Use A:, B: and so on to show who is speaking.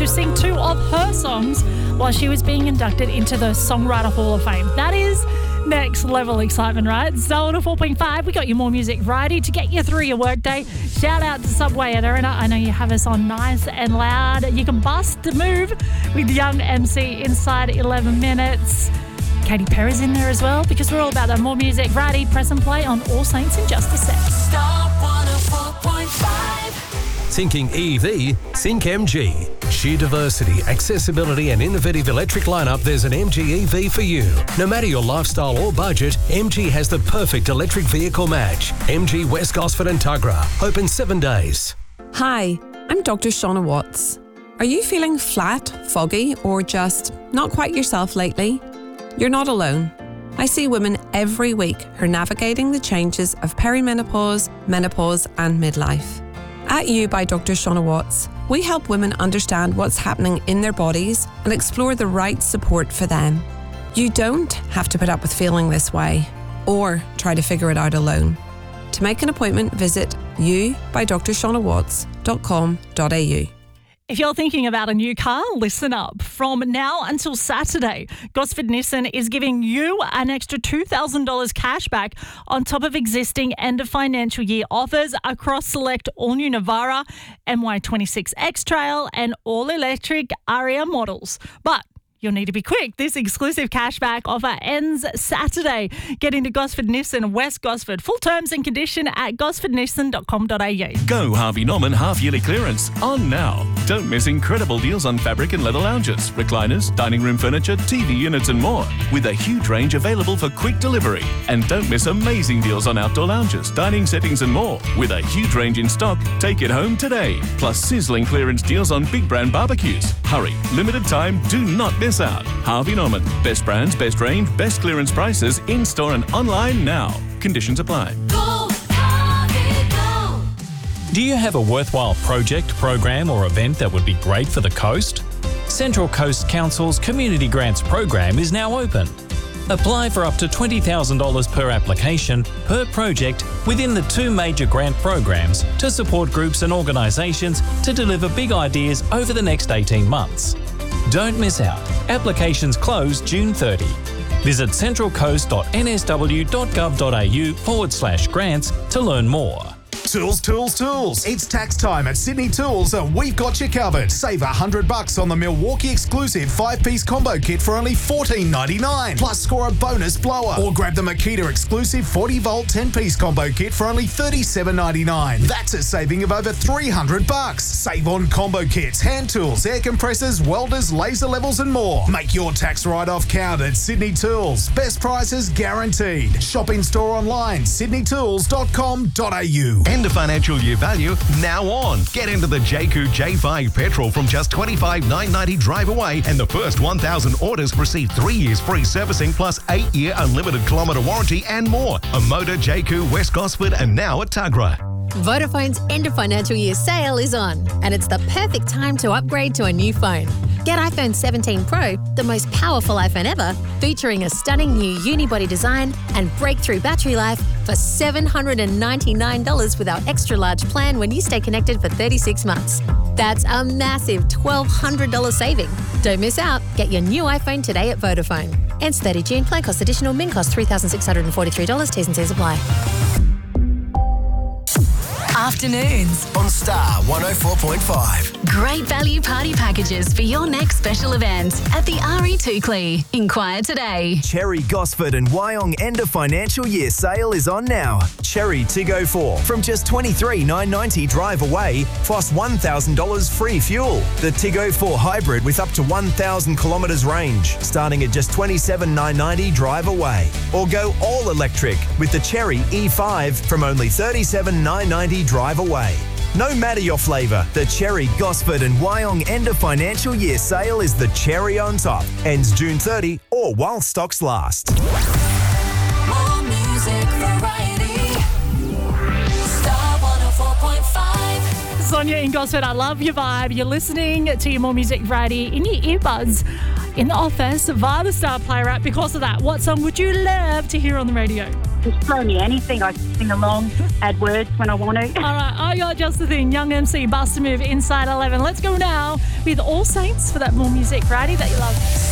A: sing two of her songs while she was being inducted into the Songwriter Hall of Fame. That is next level excitement, right? Star 4.5, we got you more music variety to get you through your workday. Shout out to Subway at Arena. I know you have us on nice and loud. You can bust the move with Young MC inside 11 minutes. Katy Perry's in there as well, because we're all about that more music variety. Press and play on All Saints in just a sec.
B: Star 104.5.
C: Thinking EV? Think MG. Sheer diversity, accessibility and innovative electric lineup, there's an MG EV for you. No matter your lifestyle or budget, MG has the perfect electric vehicle match. MG West Gosford and Tuggerah. Open 7 days.
D: Hi, I'm Dr. Shauna Watts. Are you feeling flat, foggy, or just not quite yourself lately? You're not alone. I see women every week who are navigating the changes of perimenopause, menopause and midlife. At You by Dr. Shauna Watts, we help women understand what's happening in their bodies and explore the right support for them. You don't have to put up with feeling this way or try to figure it out alone. To make an appointment, visit youbydrshaunawatts.com.au.
A: If you're thinking about a new car, listen up. From now until Saturday, Gosford Nissan is giving you an extra $2,000 cash back on top of existing end of financial year offers across select all-new Navara, MY26 X-Trail and all-electric Aria models. But you'll need to be quick. This exclusive cashback offer ends Saturday. Get into Gosford Nissan, West Gosford. Full terms and condition at gosfordnissan.com.au.
E: Go Harvey Norman half-yearly clearance on now. Don't miss incredible deals on fabric and leather lounges, recliners, dining room furniture, TV units and more, with a huge range available for quick delivery. And don't miss amazing deals on outdoor lounges, dining settings and more, with a huge range in stock. Take it home today. Plus sizzling clearance deals on big brand barbecues. Hurry, limited time, do not miss out. Harvey Norman. Best brands, best range, best clearance prices in-store and online now. Conditions apply.
B: Go, Harvey, go.
F: Do you have a worthwhile project, program or event that would be great for the coast? Central Coast Council's Community Grants program is now open. Apply for up to $20,000 per application per project within the two major grant programs to support groups and organisations to deliver big ideas over the next 18 months. Don't miss out. Applications close June 30. Visit centralcoast.nsw.gov.au/grants to learn more.
G: Tools, tools, tools. It's tax time at Sydney Tools and we've got you covered. Save $100 on the Milwaukee exclusive 5-piece combo kit for only $14.99. Plus score a bonus blower. Or grab the Makita exclusive 40-volt 10-piece combo kit for only $37.99. That's a saving of over $300. Save on combo kits, hand tools, air compressors, welders, laser levels and more. Make your tax write-off count at Sydney Tools. Best prices guaranteed. Shop in store online, sydneytools.com.au.
H: End of financial year value now on. Get into the JQ J5 petrol from just $25,990 drive away, and the first 1,000 orders receive 3 years free servicing plus 8-year unlimited kilometre warranty and more. A Motor, JQ, West Gosford and now at Tuggerah.
I: Vodafone's end of financial year sale is on, and it's the perfect time to upgrade to a new phone. Get iPhone 17 Pro, the most powerful iPhone ever, featuring a stunning new unibody design and breakthrough battery life for $799 with our extra large plan when you stay connected for 36 months. That's a massive $1,200 saving. Don't miss out. Get your new iPhone today at Vodafone. Ends 30 June. Plan cost additional. Min cost $3,643. T's and C's apply.
B: Afternoons
J: on Star 104.5.
B: Great value party packages for your next special event at the RE Toukley. Inquire today.
K: Cherry Gosford and Wyong end of financial year sale is on now. Cherry Tiggo 4 from just $23,990 drive away plus $1,000 free fuel. The Tiggo 4 hybrid with up to 1,000 kilometres range starting at just $27,990 drive away. Or go all electric with the Cherry E5 from only $37,990 drive away. No matter your flavour, the Cherry Gosford and Wyong end of financial year sale is the cherry on top. Ends June 30 or while stocks last.
B: More music variety. Star 104.5.
A: Sonia in Gosford, I love your vibe. You're listening to your more music variety in your earbuds in the office via the Star Player app. Because of that, what song would you love to hear on the radio?
L: Just throw me anything. I sing along, add words when I want to.
A: All right, I got just the thing. Young MC, Bust a Move, Inside 11. Let's go now with All Saints for that more music variety that you love.